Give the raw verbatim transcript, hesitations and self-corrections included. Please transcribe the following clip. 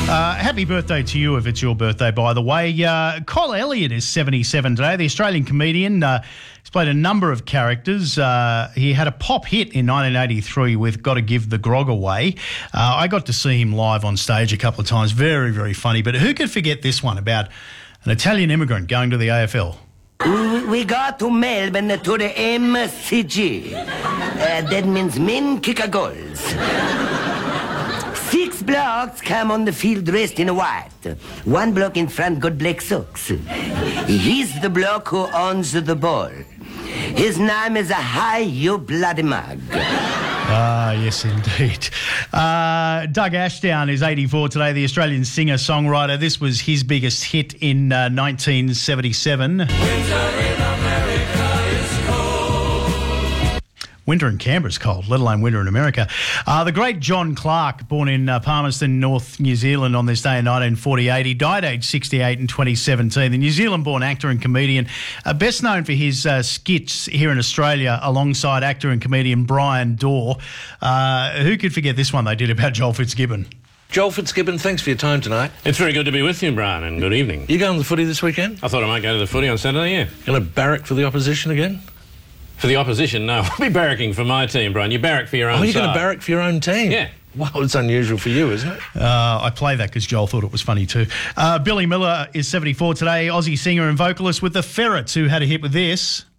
Uh, happy birthday to you if it's your birthday, by the way. Uh, Cole Elliott is seventy-seven today, the Australian comedian. Uh, he's played a number of characters. Uh, he had a pop hit in nineteen eighty-three with Gotta Give the Grog Away. Uh, I got to see him live on stage a couple of times. Very, very funny. But who could forget this one about an Italian immigrant going to the A F L? We got to Melbourne to the M C G. Uh, that means men kick a goals. Six blocks come on the field dressed in white. One block in front got black socks. He's the block who owns the ball. His name is a high you bloody mug. Ah, yes, indeed. Uh, Doug Ashdown is eighty-four today, the Australian singer-songwriter. This was his biggest hit in uh, nineteen seventy-seven. Winter in America is cold. Winter in Canberra's cold, let alone winter in America. Uh, the great John Clarke, born in uh, Palmerston, North New Zealand on this day in nineteen forty-eight. He died aged sixty-eight in twenty seventeen. The New Zealand-born actor and comedian, uh, best known for his uh, skits here in Australia alongside actor and comedian Brian Dorr. Uh, who could forget this one they did about Joel Fitzgibbon? Joel Fitzgibbon, thanks for your time tonight. It's very good to be with you, Brian, and good evening. You going to the footy this weekend? I thought I might go to the footy on Saturday, yeah. Going to barrack for the opposition again? For the opposition, no. I'll be barracking for my team, Brian. You barrack for your own Oh, you're going to side. barrack for your own team? Yeah. Well, it's unusual for you, isn't it? Uh, I play that because Joel thought it was funny too. Uh, Billy Miller is seventy-four today, Aussie singer and vocalist with the Ferrets, who had a hit with this.